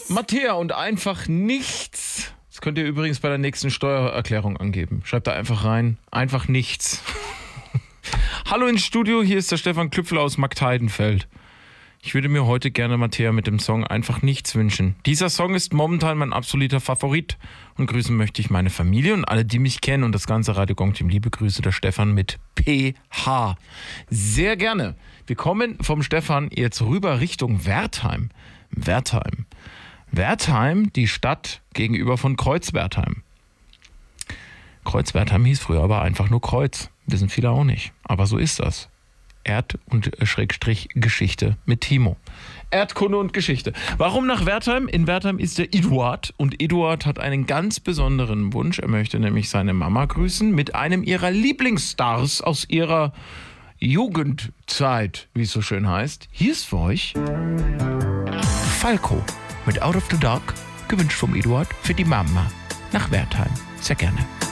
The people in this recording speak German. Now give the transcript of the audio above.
Mattea und einfach nichts. Das könnt ihr übrigens bei der nächsten Steuererklärung angeben. Schreibt da einfach rein. Einfach nichts. Hallo ins Studio, hier ist der Stefan Klüpfel aus Marktheidenfeld. Ich würde mir heute gerne Mattea mit dem Song Einfach nichts wünschen. Dieser Song ist momentan mein absoluter Favorit. Und grüßen möchte ich meine Familie und alle, die mich kennen. Und das ganze Radio Gong Team. Liebe Grüße, der Stefan mit PH. Sehr gerne. Wir kommen vom Stefan jetzt rüber Richtung Wertheim. Wertheim, die Stadt gegenüber von Kreuzwertheim. Kreuzwertheim hieß früher aber einfach nur Kreuz. Wissen viele auch nicht. Aber so ist das. Erd- und Geschichte mit Timo. Erdkunde und Geschichte. Warum nach Wertheim? In Wertheim ist der Eduard. Und Eduard hat einen ganz besonderen Wunsch. Er möchte nämlich seine Mama grüßen mit einem ihrer Lieblingsstars aus ihrer Jugendzeit, wie es so schön heißt. Hier ist für euch Falco mit Out of the Dark, gewünscht vom Eduard für die Mama nach Wertheim. Sehr gerne.